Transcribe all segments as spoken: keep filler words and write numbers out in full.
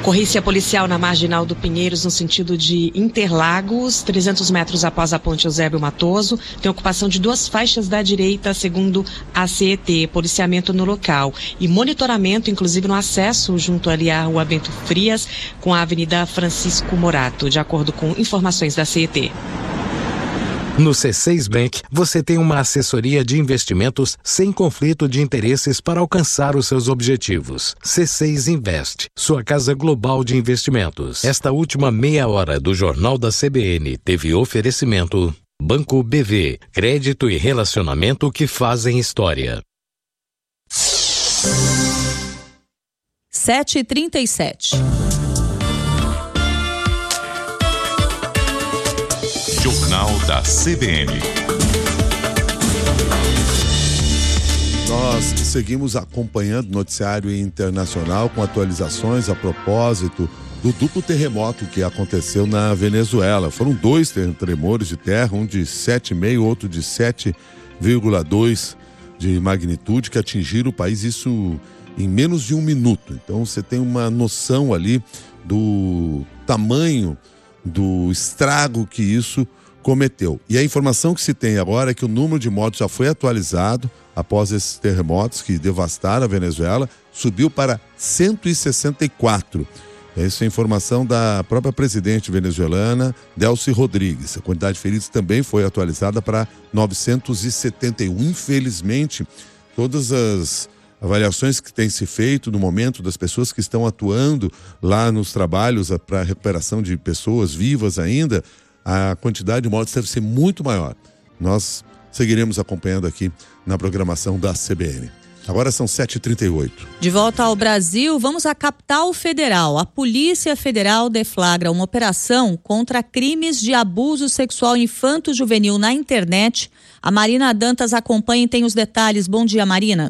Ocorrência policial na Marginal do Pinheiros, no sentido de Interlagos, trezentos metros após a ponte Eusébio Matoso. Tem ocupação de duas faixas da direita, segundo a C E T. Policiamento no local e monitoramento, inclusive no acesso junto ali à Rua Bento Frias, com a Avenida Francisco Morato, de acordo com informações da C E T. No C seis Bank, você tem uma assessoria de investimentos sem conflito de interesses para alcançar os seus objetivos. C seis Invest, sua casa global de investimentos. Esta última meia hora do Jornal da C B N teve oferecimento Banco B V, crédito e relacionamento que fazem história. sete e trinta e sete. Jornal da C B N. Nós seguimos acompanhando o noticiário internacional com atualizações a propósito do duplo terremoto que aconteceu na Venezuela. Foram dois tremores de terra, um de sete vírgula cinco, outro de sete vírgula dois de magnitude, que atingiram o país, isso em menos de um minuto. Então você tem uma noção ali do tamanho do estrago que isso cometeu. E a informação que se tem agora é que o número de mortos já foi atualizado após esses terremotos que devastaram a Venezuela, subiu para cento e sessenta e quatro. Essa é a informação da própria presidente venezuelana, Delcy Rodrigues. A quantidade de feridos também foi atualizada para novecentos e setenta e um. Infelizmente, todas as avaliações que têm se feito no momento das pessoas que estão atuando lá nos trabalhos para a recuperação de pessoas vivas ainda, a quantidade de mortes deve ser muito maior. Nós seguiremos acompanhando aqui na programação da C B N. Agora são sete e trinta e oito. De volta ao Brasil, vamos à capital federal. A Polícia Federal deflagra uma operação contra crimes de abuso sexual infanto-juvenil na internet. A Marina Dantas acompanha e tem os detalhes. Bom dia, Marina.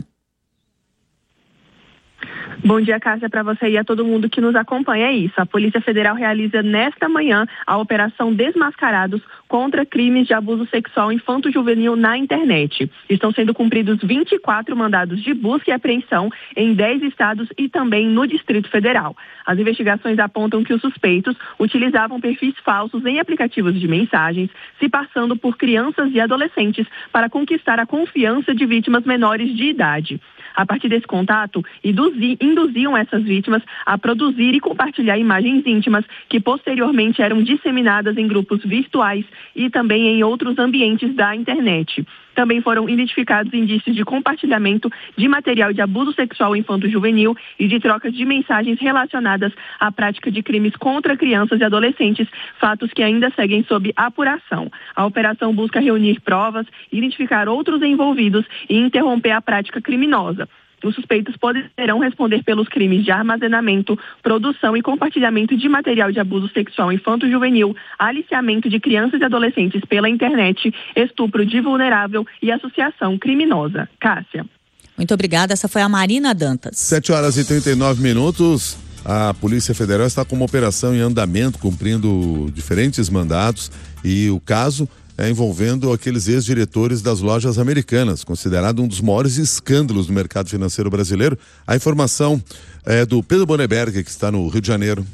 Bom dia, Cássia, para você e a todo mundo que nos acompanha. É isso, a Polícia Federal realiza nesta manhã a Operação Desmascarados contra crimes de abuso sexual infanto-juvenil na internet. Estão sendo cumpridos vinte e quatro mandados de busca e apreensão em dez estados e também no Distrito Federal. As investigações apontam que os suspeitos utilizavam perfis falsos em aplicativos de mensagens, se passando por crianças e adolescentes para conquistar a confiança de vítimas menores de idade. A partir desse contato, induziam essas vítimas a produzir e compartilhar imagens íntimas que posteriormente eram disseminadas em grupos virtuais e também em outros ambientes da internet. Também foram identificados indícios de compartilhamento de material de abuso sexual infanto-juvenil e de trocas de mensagens relacionadas à prática de crimes contra crianças e adolescentes, fatos que ainda seguem sob apuração. A operação busca reunir provas, identificar outros envolvidos e interromper a prática criminosa. Os suspeitos poderão responder pelos crimes de armazenamento, produção e compartilhamento de material de abuso sexual infanto-juvenil, aliciamento de crianças e adolescentes pela internet, estupro de vulnerável e associação criminosa. Cássia. Muito obrigada. Essa foi a Marina Dantas. sete horas e trinta e nove minutos. A Polícia Federal está com uma operação em andamento, cumprindo diferentes mandados, e o caso é envolvendo aqueles ex-diretores das lojas Americanas, considerado um dos maiores escândalos do mercado financeiro brasileiro. A informação é do Pedro Boneberg, que está no Rio de Janeiro.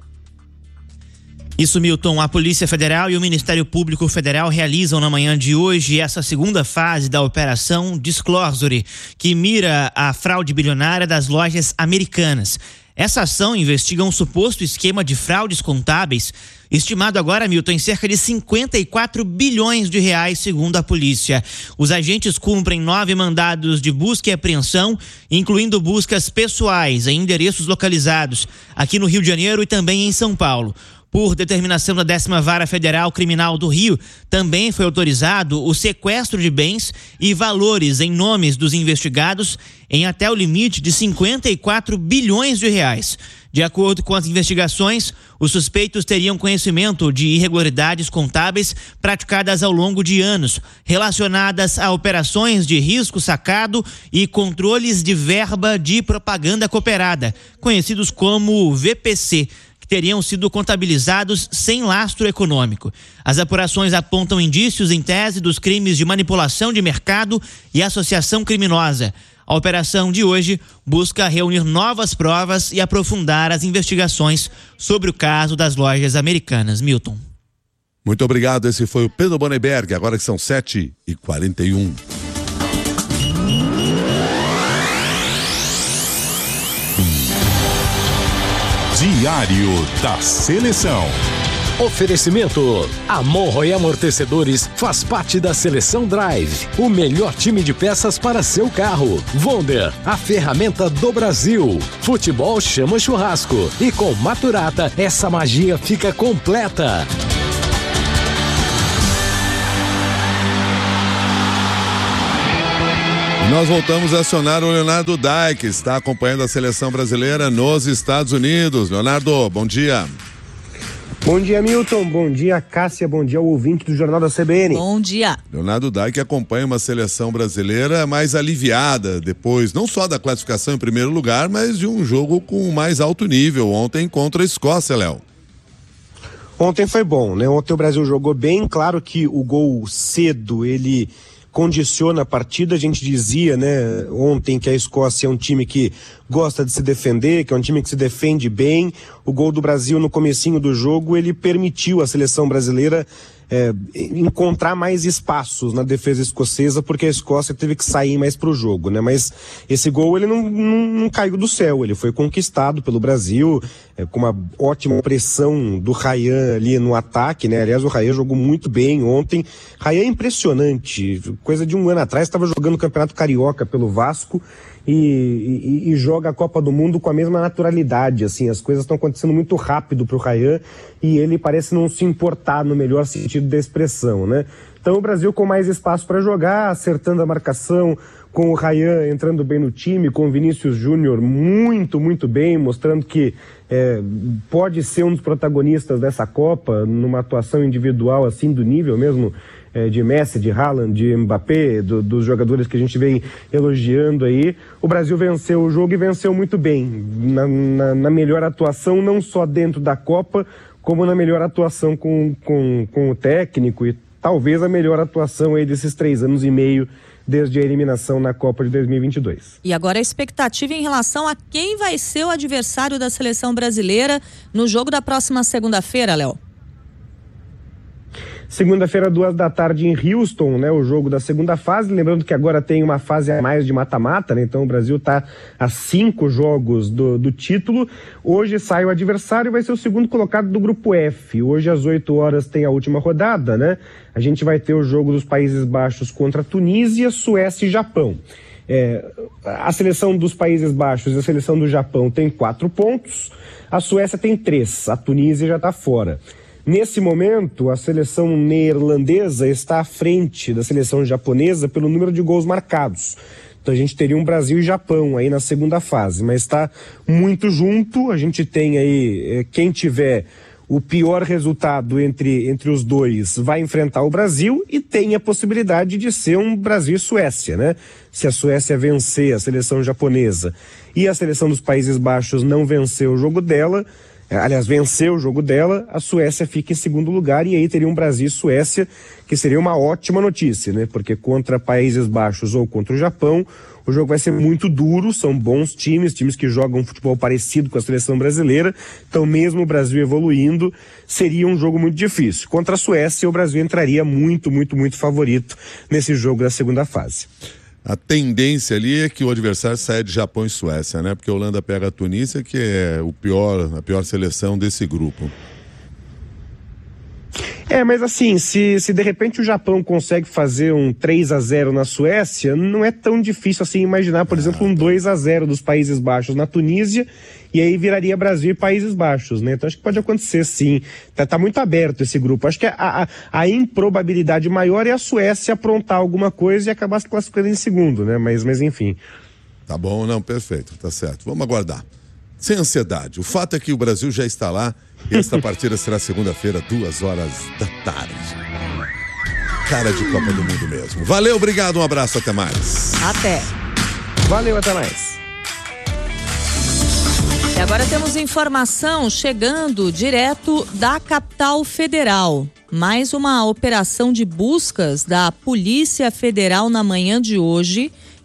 Isso, Milton. A Polícia Federal e o Ministério Público Federal realizam na manhã de hoje essa segunda fase da Operação Disclosure, que mira a fraude bilionária das lojas Americanas. Essa ação investiga um suposto esquema de fraudes contábeis, estimado agora, Milton, em cerca de cinquenta e quatro bilhões de reais, segundo a polícia. Os agentes cumprem nove mandados de busca e apreensão, incluindo buscas pessoais em endereços localizados aqui no Rio de Janeiro e também em São Paulo. Por determinação da décima Vara Federal Criminal do Rio, também foi autorizado o sequestro de bens e valores em nomes dos investigados em até o limite de cinquenta e quatro bilhões de reais. De acordo com as investigações, os suspeitos teriam conhecimento de irregularidades contábeis praticadas ao longo de anos, relacionadas a operações de risco sacado e controles de verba de propaganda cooperada, conhecidos como V P C, teriam sido contabilizados sem lastro econômico. As apurações apontam indícios em tese dos crimes de manipulação de mercado e associação criminosa. A operação de hoje busca reunir novas provas e aprofundar as investigações sobre o caso das lojas americanas. Milton. Muito obrigado, esse foi o Pedro Bonneberg, agora que são sete e quarenta e um. Diário da Seleção. Oferecimento: a Monroe Amortecedores faz parte da Seleção Drive, o melhor time de peças para seu carro. Wonder, a ferramenta do Brasil. Futebol chama churrasco e com Maturata essa magia fica completa. Nós voltamos a acionar o Leonardo Dai, que está acompanhando a seleção brasileira nos Estados Unidos. Leonardo, bom dia. Bom dia, Milton. Bom dia, Cássia. Bom dia ao ouvinte do Jornal da C B N. Bom dia. Leonardo Dai, que acompanha uma seleção brasileira mais aliviada depois, não só da classificação em primeiro lugar, mas de um jogo com mais alto nível ontem contra a Escócia, Léo. Ontem foi bom, né? Ontem o Brasil jogou bem. Claro que o gol cedo, ele condiciona a partida. A gente dizia, né, ontem que a Escócia é um time que gosta de se defender, que é um time que se defende bem. O gol do Brasil no comecinho do jogo, ele permitiu à seleção brasileira é, encontrar mais espaços na defesa escocesa, porque a Escócia teve que sair mais pro jogo, né? Mas esse gol, ele não, não, não caiu do céu, ele foi conquistado pelo Brasil, é, com uma ótima pressão do Ryan ali no ataque, né? Aliás, o Ryan jogou muito bem ontem. Ryan é impressionante, coisa de um ano atrás, estava jogando o Campeonato Carioca pelo Vasco, E, e, e joga a Copa do Mundo com a mesma naturalidade, assim, as coisas estão acontecendo muito rápido pro Ryan e ele parece não se importar no melhor sentido da expressão, né? Então o Brasil com mais espaço para jogar, acertando a marcação, com o Ryan entrando bem no time, com o Vinícius Júnior muito, muito bem, mostrando que é, pode ser um dos protagonistas dessa Copa, numa atuação individual assim do nível mesmo, É, de Messi, de Haaland, de Mbappé, do, dos jogadores que a gente vem elogiando aí. O Brasil venceu o jogo e venceu muito bem, na, na, na melhor atuação, não só dentro da Copa, como na melhor atuação com, com, com o técnico e talvez a melhor atuação aí desses três anos e meio desde a eliminação na Copa de dois mil e vinte e dois. E agora a expectativa em relação a quem vai ser o adversário da seleção brasileira no jogo da próxima segunda-feira, Léo? Segunda-feira, duas da tarde em Houston, né? O jogo da segunda fase. Lembrando que agora tem uma fase a mais de mata-mata, né? Então o Brasil está a cinco jogos do, do título. Hoje sai o adversário e vai ser o segundo colocado do grupo F. Hoje às oito horas tem a última rodada, né? A gente vai ter o jogo dos Países Baixos contra a Tunísia, Suécia e Japão. É, a seleção dos Países Baixos e a seleção do Japão tem quatro pontos. A Suécia tem três. A Tunísia já está fora. Nesse momento, a seleção neerlandesa está à frente da seleção japonesa pelo número de gols marcados. Então a gente teria um Brasil e Japão aí na segunda fase, mas está muito junto. A gente tem aí, quem tiver o pior resultado entre, entre os dois vai enfrentar o Brasil e tem a possibilidade de ser um Brasil e Suécia, né? Se a Suécia vencer a seleção japonesa e a seleção dos Países Baixos não vencer o jogo dela, aliás, venceu o jogo dela, a Suécia fica em segundo lugar e aí teria um Brasil e Suécia, que seria uma ótima notícia, né? Porque contra Países Baixos ou contra o Japão, o jogo vai ser muito duro, são bons times, times que jogam um futebol parecido com a seleção brasileira, então mesmo o Brasil evoluindo, seria um jogo muito difícil. Contra a Suécia, o Brasil entraria muito, muito, muito favorito nesse jogo da segunda fase. A tendência ali é que o adversário saia de Japão e Suécia, né? Porque a Holanda pega a Tunísia, que é o pior, a pior seleção desse grupo. É, mas assim, se, se de repente o Japão consegue fazer um três a zero na Suécia, não é tão difícil assim imaginar, por ah, exemplo, um dois a zero dos Países Baixos na Tunísia, e aí viraria Brasil e Países Baixos, né? Então acho que pode acontecer sim. Tá, tá muito aberto esse grupo. Acho que a, a, a improbabilidade maior é a Suécia aprontar alguma coisa e acabar se classificando em segundo, né? Mas, mas enfim. Tá bom, não, perfeito, tá certo. Vamos aguardar. Sem ansiedade. O fato é que o Brasil já está lá e esta partida será segunda-feira, duas horas da tarde. Cara de Copa do Mundo mesmo. Valeu, obrigado, um abraço, até mais. Até. Valeu, até mais. E agora temos informação chegando direto da capital federal. Mais uma operação de buscas da Polícia Federal na manhã de hoje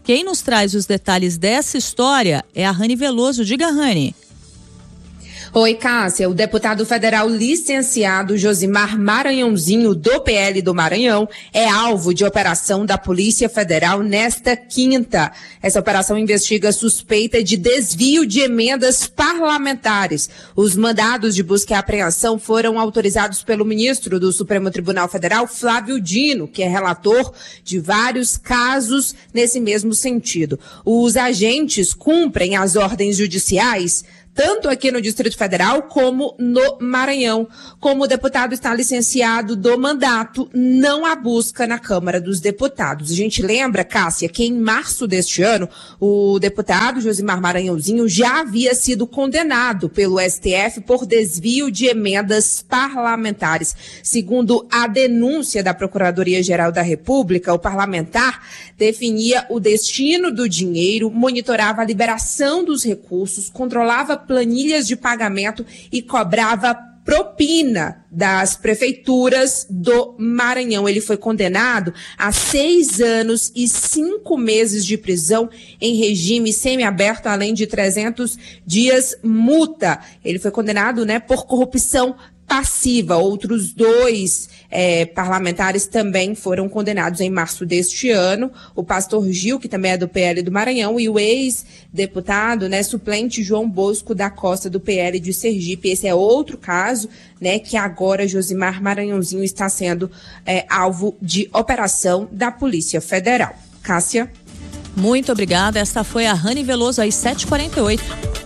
Quem nos traz os detalhes dessa história é a Rani Veloso. Diga, Rani. Oi, Cássia. O deputado federal licenciado Josimar Maranhãozinho, do P L do Maranhão, é alvo de operação da Polícia Federal nesta quinta. Essa operação investiga suspeita de desvio de emendas parlamentares. Os mandados de busca e apreensão foram autorizados pelo ministro do Supremo Tribunal Federal, Flávio Dino, que é relator de vários casos nesse mesmo sentido. Os agentes cumprem as ordens judiciais tanto aqui no Distrito Federal como no Maranhão. Como o deputado está licenciado do mandato, não há busca na Câmara dos Deputados. A gente lembra, Cássia, que em março deste ano, o deputado Josimar Maranhãozinho já havia sido condenado pelo S T F por desvio de emendas parlamentares. Segundo a denúncia da Procuradoria-Geral da República, o parlamentar definia o destino do dinheiro, monitorava a liberação dos recursos, controlava planilhas de pagamento e cobrava propina das prefeituras do Maranhão. Ele foi condenado a seis anos e cinco meses de prisão em regime semiaberto, além de trezentos dias multa. Ele foi condenado, né, por corrupção passiva. Outros dois é, parlamentares também foram condenados em março deste ano. O pastor Gil, que também é do P L do Maranhão, e o ex-deputado, né, suplente João Bosco da Costa, do P L de Sergipe. Esse é outro caso, né, que agora Josimar Maranhãozinho está sendo é, alvo de operação da Polícia Federal. Cássia. Muito obrigada. Esta foi a Rani Veloso, às sete e quarenta e oito.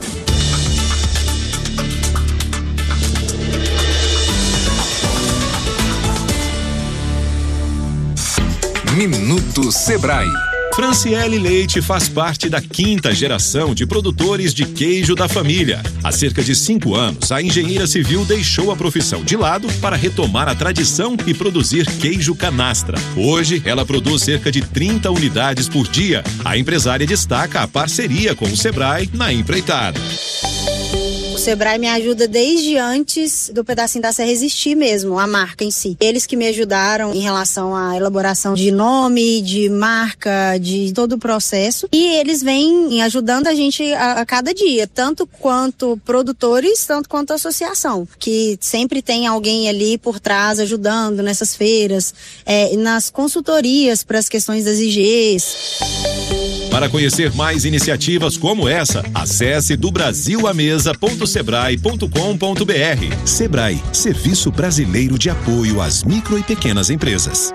Minuto Sebrae. Franciele Leite faz parte da quinta geração de produtores de queijo da família. Há cerca de cinco anos, a engenheira civil deixou a profissão de lado para retomar a tradição e produzir queijo canastra. Hoje, ela produz cerca de trinta unidades por dia. A empresária destaca a parceria com o Sebrae na empreitada. O Sebrae me ajuda desde antes do Pedacinho da Serra existir mesmo, a marca em si. Eles que me ajudaram em relação à elaboração de nome, de marca, de todo o processo. E eles vêm ajudando a gente a, a cada dia, tanto quanto produtores, tanto quanto associação. Que sempre tem alguém ali por trás ajudando nessas feiras, é, nas consultorias para as questões das I Gs. Para conhecer mais iniciativas como essa, acesse do brasil a mesa ponto sebrae ponto com ponto br. Sebrae, Serviço Brasileiro de Apoio às Micro e Pequenas Empresas.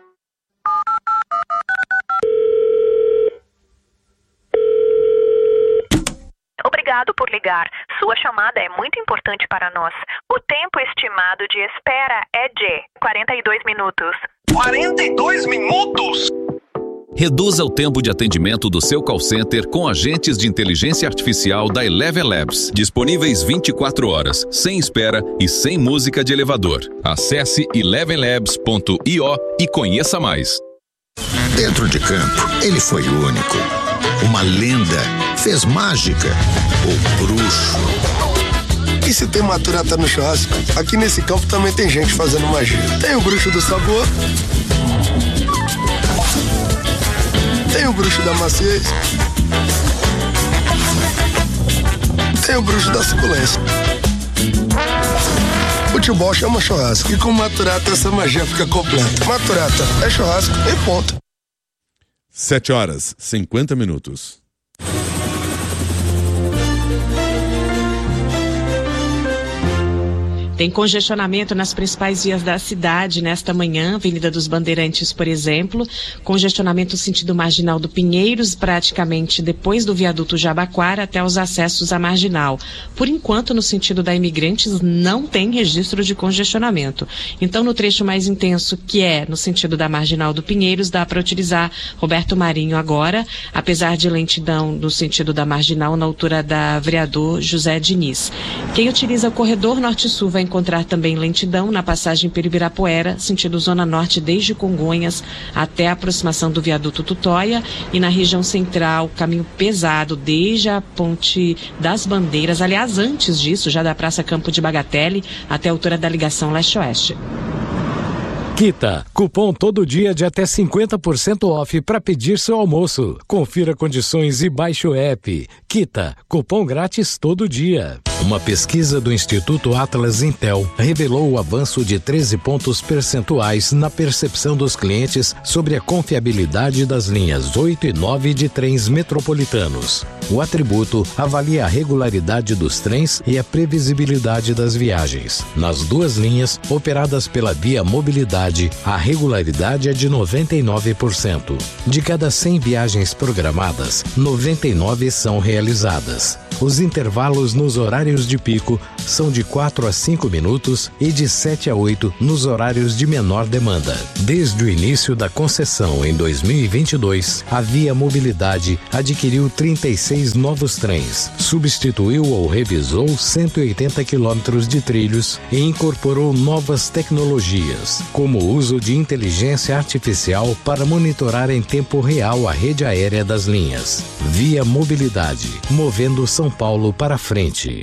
Obrigado por ligar. Sua chamada é muito importante para nós. O tempo estimado de espera é de quarenta e dois minutos. quarenta e dois minutos? Reduza o tempo de atendimento do seu call center com agentes de inteligência artificial da Eleven Labs, disponíveis vinte e quatro horas, sem espera e sem música de elevador. Acesse eleven labs ponto io e conheça mais. Dentro de campo, ele foi único. Uma lenda, fez mágica, o bruxo. E se tem maturata no churrasco, aqui nesse campo também tem gente fazendo magia. Tem o bruxo do sabor, tem o bruxo da maciez, tem o bruxo da suculência. Futebol chama churrasco e com maturata essa magia fica completa. Maturata é churrasco e ponto. Sete horas, cinquenta minutos. Tem congestionamento nas principais vias da cidade nesta manhã, Avenida dos Bandeirantes, por exemplo, congestionamento sentido Marginal do Pinheiros, praticamente depois do viaduto Jabaquara até os acessos à Marginal. Por enquanto, no sentido da Imigrantes, não tem registro de congestionamento. Então, no trecho mais intenso, que é no sentido da Marginal do Pinheiros, dá para utilizar Roberto Marinho agora, apesar de lentidão no sentido da Marginal, na altura da Vereador José Diniz. Quem utiliza o corredor Norte-Sul vai encontrar também lentidão na passagem pelo Ibirapuera, sentido Zona Norte, desde Congonhas até a aproximação do viaduto Tutóia, e na região central, caminho pesado desde a Ponte das Bandeiras, aliás, antes disso, já da Praça Campo de Bagatelle até a altura da ligação leste-oeste. Kita, cupom todo dia de até cinquenta por cento off para pedir seu almoço. Confira condições e baixe o app. Kita, cupom grátis todo dia. Uma pesquisa do Instituto Atlas Intel revelou o avanço de treze pontos percentuais na percepção dos clientes sobre a confiabilidade das linhas oito e nove de trens metropolitanos. O atributo avalia a regularidade dos trens e a previsibilidade das viagens. Nas duas linhas, operadas pela Via Mobilidade, a regularidade é de noventa e nove por cento. De cada cem viagens programadas, noventa e nove são realizadas. Os intervalos nos horários de pico são de quatro a cinco minutos e de sete a oito nos horários de menor demanda. Desde o início da concessão em dois mil e vinte e dois, a Via Mobilidade adquiriu trinta e seis novos trens, substituiu ou revisou cento e oitenta quilômetros de trilhos e incorporou novas tecnologias, como o uso de inteligência artificial para monitorar em tempo real a rede aérea das linhas. Via Mobilidade, movendo São Paulo para frente.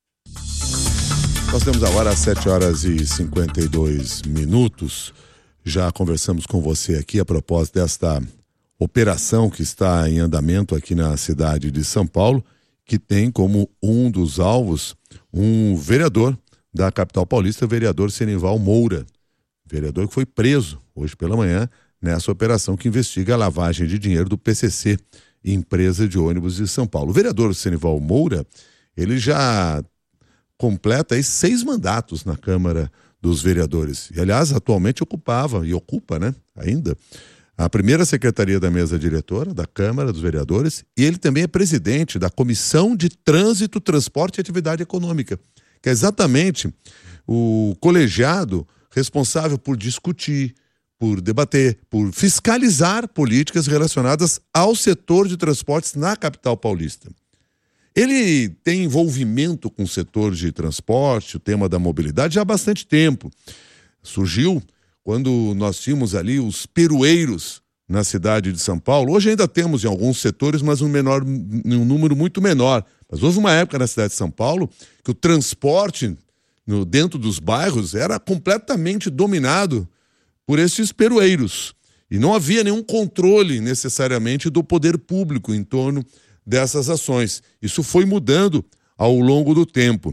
Nós temos agora às sete horas e cinquenta e dois minutos. Já conversamos com você aqui a propósito desta operação que está em andamento aqui na cidade de São Paulo, que tem como um dos alvos um vereador da capital paulista, o vereador Senival Moura. Vereador que foi preso hoje pela manhã nessa operação que investiga a lavagem de dinheiro do P C C, empresa de ônibus de São Paulo. O vereador Senival Moura, ele já completa aí seis mandatos na Câmara dos Vereadores. E, aliás, atualmente ocupava, e ocupa, né, ainda, a primeira secretaria da mesa diretora da Câmara dos Vereadores, e ele também é presidente da Comissão de Trânsito, Transporte e Atividade Econômica, que é exatamente o colegiado responsável por discutir, por debater, por fiscalizar políticas relacionadas ao setor de transportes na capital paulista. Ele tem envolvimento com o setor de transporte, o tema da mobilidade, já há bastante tempo. Surgiu quando nós tínhamos ali os peroeiros na cidade de São Paulo. Hoje ainda temos em alguns setores, mas um, menor, um número muito menor. Mas houve uma época na cidade de São Paulo que o transporte no, dentro dos bairros era completamente dominado por esses peroeiros. E não havia nenhum controle necessariamente do poder público em torno dessas ações. Isso foi mudando ao longo do tempo.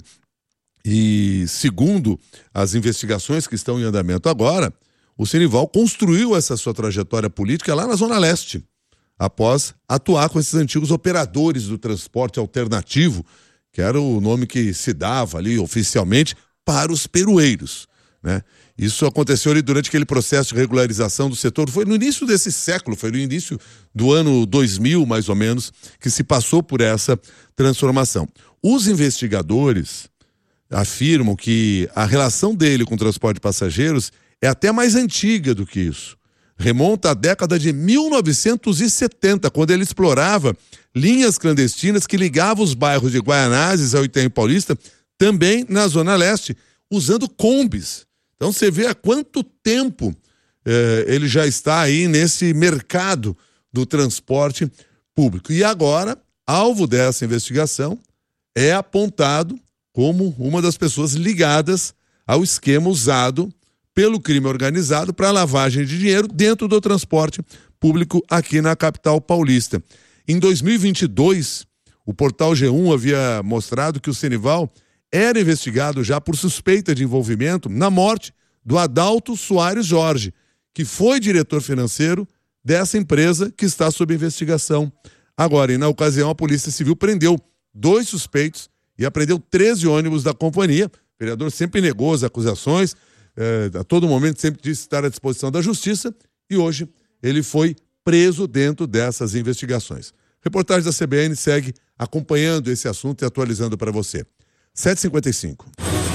E segundo as investigações que estão em andamento agora, o Senival construiu essa sua trajetória política lá na Zona Leste, após atuar com esses antigos operadores do transporte alternativo, que era o nome que se dava ali oficialmente para os peroeiros, né? Isso aconteceu ali durante aquele processo de regularização do setor. Foi no início desse século, foi no início do ano dois mil, mais ou menos, que se passou por essa transformação. Os investigadores afirmam que a relação dele com o transporte de passageiros é até mais antiga do que isso. Remonta à década de mil novecentos e setenta, quando ele explorava linhas clandestinas que ligavam os bairros de Guaianazes ao Itaim Paulista, também na Zona Leste, usando combis. Então você vê há quanto tempo eh, ele já está aí nesse mercado do transporte público. E agora, alvo dessa investigação, é apontado como uma das pessoas ligadas ao esquema usado pelo crime organizado para lavagem de dinheiro dentro do transporte público aqui na capital paulista. Em dois mil e vinte e dois, o portal G um havia mostrado que o Senival era investigado já por suspeita de envolvimento na morte do Adalto Soares Jorge, que foi diretor financeiro dessa empresa que está sob investigação agora. E na ocasião, a Polícia Civil prendeu dois suspeitos e apreendeu treze ônibus da companhia. O vereador sempre negou as acusações, eh, a todo momento sempre disse estar à disposição da Justiça, e hoje ele foi preso dentro dessas investigações. Reportagem da C B N segue acompanhando esse assunto e atualizando para você. sete e cinquenta e cinco.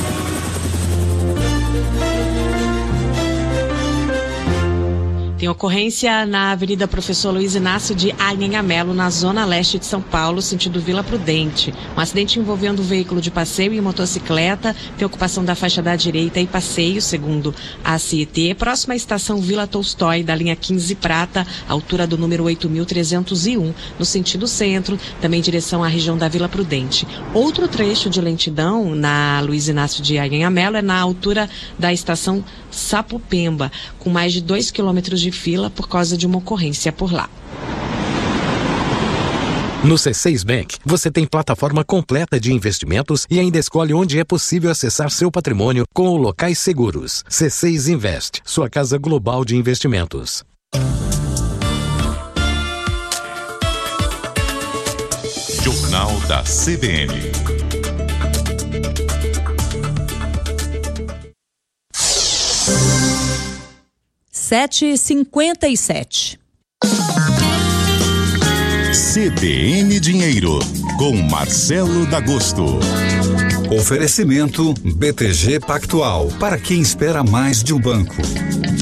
Tem ocorrência na Avenida Professor Luiz Inácio de Anhangamelo, na zona leste de São Paulo, sentido Vila Prudente. Um acidente envolvendo um veículo de passeio e motocicleta, tem ocupação da faixa da direita e passeio, segundo a C I T, próxima à estação Vila Tolstói, da linha quinze Prata, altura do número oito mil trezentos e um, no sentido centro, também em direção à região da Vila Prudente. Outro trecho de lentidão na Luiz Inácio de Anhangamelo é na altura da estação Sapopemba, com mais de dois quilômetros de fila por causa de uma ocorrência por lá. No C seis Bank, você tem plataforma completa de investimentos e ainda escolhe onde é possível acessar seu patrimônio com locais seguros. C seis Invest, sua casa global de investimentos. Jornal da C B N. sete e cinquenta e sete. C B N Dinheiro, com Marcelo D'Agosto. Oferecimento B T G Pactual, para quem espera mais de um banco.